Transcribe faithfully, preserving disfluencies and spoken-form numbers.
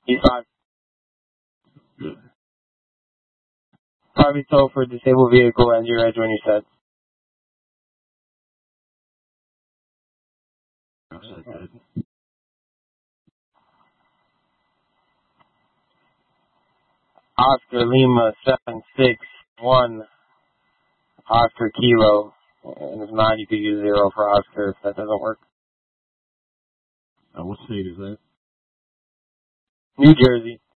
He's five. Good. Private tow for disabled vehicle and your edge when you're set. Good. Oscar Lima seven six one Oscar Kilo. And if not, you could use zero for Oscar if that doesn't work. Uh, what state is that? New Jersey.